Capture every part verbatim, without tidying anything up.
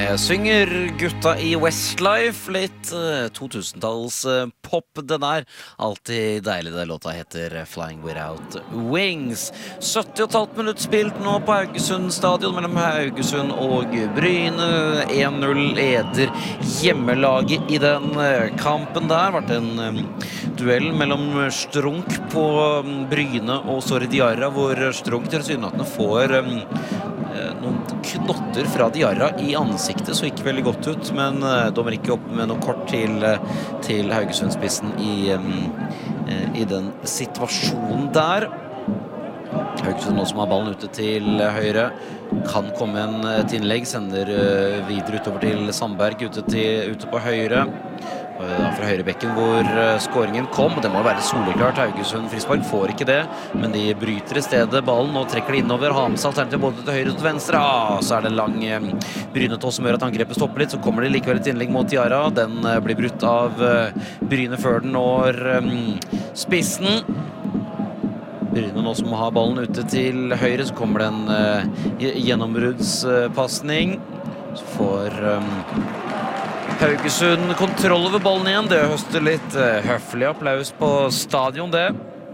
Jeg synger gutta i Westlife, litt uh, to-tusentalls uh, pop den er. Alltid deilig, det låta heter Flying Without Wings. sytti og et halvt minutt spilt nå på Haugesund stadion mellom Haugesund og Bryne. en null leder hjemmelaget i den uh, kampen der. Vært en um, duell mellom Strunk på um, Bryne og Sori Diarra, hvor Strunk til synlighetene får um, noen knotter fra Diarra i ansiktet, så ikke veldig godt ut, men uh, dommer ikke opp med noe kort til, uh, til Haugesundspissen i, um, uh, i den situasjonen der. Haugesund nå som har ballen ute til uh, høyre, kan komme en uh, innlegg, sender uh, videre utover til Sandberg ute, til, ute på høyre. Da fra høyrebekken hvor uh, skåringen kom, og det må være soleklart. Haugesund frispark får ikke det, men de bryter i stedet ballen og trekker det innover. Har med seg alternativ både til høyre og til venstre. Ah, så er det lang uh, Brynetås som gjør at angrepet stopper litt. Så kommer det likevel et innlegg mot Diarra. Den uh, blir brutt av uh, Bryne før den når um, spissen. Bryne nå som har ballen ute til høyre, så kommer det en uh, gjennombruddspassning. Så får um, Haugesund kontroll over ballen igjen. Det høster litt uh, høflig applaus på stadion, det.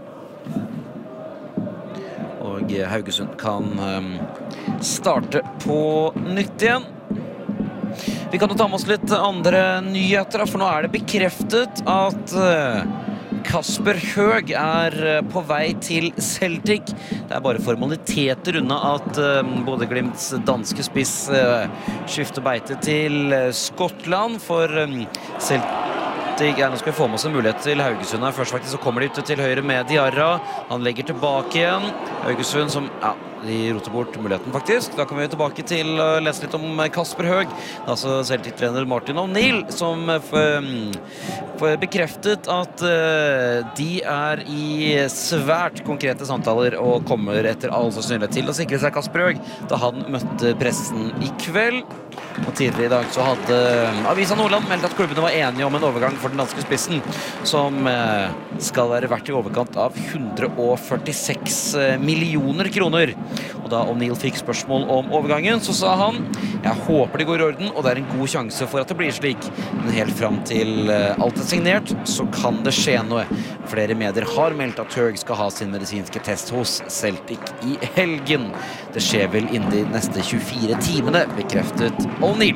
Og uh, Haugesund kan um, starte på nytt igjen. Vi kan jo ta med oss litt andre nyheter, for nå er det bekreftet at uh, Kasper Høeg er på vei til Celtic. Det er bare formaliteter unna at uh, Bodø/Glimts danske spiss uh, skifter beite til uh, Skottland, for um, Celtic ja, nå skal vi få med oss en mulighet til Haugesund her. Først faktisk så kommer de ute til høyre med Diarra. Han legger tilbake igjen. Haugesund som, ja, de roter bort muligheten faktisk. Da kan vi tilbake til å uh, lese litt om Kasper Høeg. Det er altså Celtic-trener Martin O'Neill som uh, bekreftet at uh, de er i svært konkrete samtaler og kommer etter all sannsynlighet til å sikre seg Kasper Høeg da han møtte pressen i kveld. Og tidligere i dag så hadde Avisa Nordland meldt at klubbene var enige om en overgang for den danske spissen, som uh, skal være verdt i overkant av hundre og førtiseks millioner kroner. Og da O'Neill fikk spørsmål om overgangen, så sa han: jeg håper det går i orden, og det er en god sjanse for at det blir slik. Men helt frem til uh, alt er signert, så kan det skje noe. Flere medier har meldt at Høeg skal ha sin medisinske test hos Celtic i helgen. Det skjer vel innen de neste tjuefire timene, bekreftet O'Neill.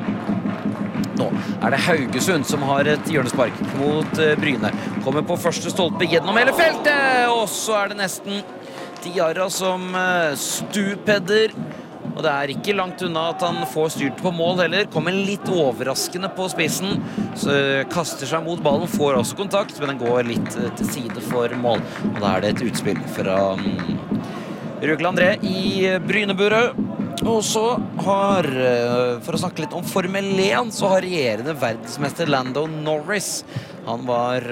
Nå er det Haugesund som har et hjørnespark mot uh, Bryne. Kommer på første stolpe gjennom hele feltet, og så er det nesten Diarra som uh, stupedder. Og det er ikke langt unna at han får styrt på mål heller. Kommer litt overraskende på spissen, så kaster seg mot ballen, får også kontakt, men den går litt uh, til side for mål. Og da er det et utspill fra um, Røgle André i Bryneburet. Og så har, for å snakke litt om Formel én, så har regjerende verdensmester Lando Norris, han var,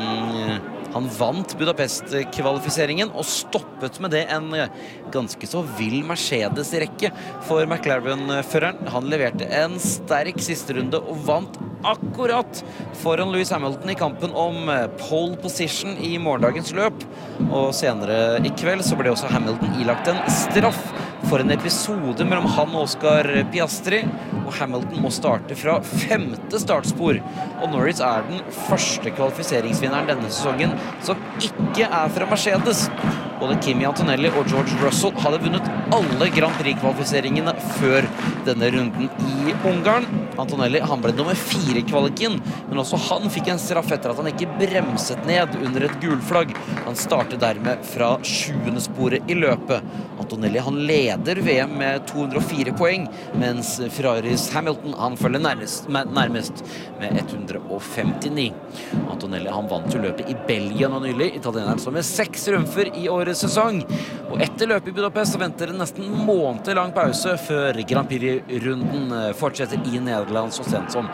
um, han vant Budapest-kvalifiseringen og stoppet med det en ganske så vill Mercedes-rekke for McLaren-føreren. Han leverte en sterk siste runde og vant akkurat foran Lewis Hamilton i kampen om pole position i morgendagens løp. Og senere i kveld så ble også Hamilton ilagt en straff for en episode mellom han og Oscar Piastri, og Hamilton må starte fra femte startspor. Og Norris er den første kvalifiseringsvinneren denne sesongen som ikke er fra Mercedes. Både Kimi Antonelli og George Russell hadde vunnet alle Grand Prix-kvalifiseringene før denne runden i Ungarn. Antonelli, han ble nummer fire i kvaliken, men også han fikk en straff etter at han ikke bremset ned under et gulflagg. Han startet dermed fra sjuende sporet i løpet. Antonelli, han leder V M med to hundre og fire poeng, mens Ferraris Hamilton, han følger nærmest, nærmest med ett hundre og femtini. Antonelli, han vant jo løpet i Belgien og nylig, italieneren som med seks triumfer i årets sesong. Og etter løpet i Budapest så venter det nesten måned lang pause før Grand Prix-runden fortsetter i Nederland så sent som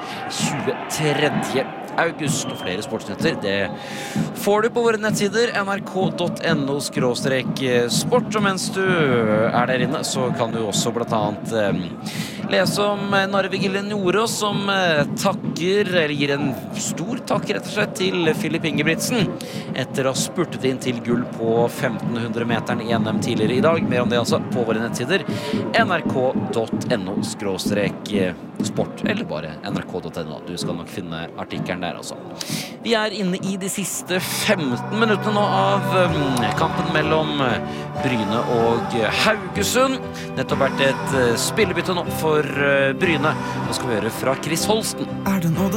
tjuetredje august. Og flere sportsnyheter, det får du på våre nettsider n r k punktum no skråstrek sport. Og mens du er der inne, så kan du også blant annet eh, lese om Narvik Njorås som eh, takker, eller gir en stor takk rett og slett til Filip Ingebrigtsen etter å ha spurtet inn til gull på femten hundre meteren i N M tidligere i dag. Mer om det altså på våre nettsider n r k punktum no skråstrek sport, eller bare N R K punktum no. Du skal nok finne artikkelen der også. Vi er inne i de siste femten minuttene nå av um, kampen mellom Bryne og Haugesund. Nettopp vært et uh, spillebytte nå for uh, Bryne. Nå skal vi høre fra Chris Holsten. Er det noe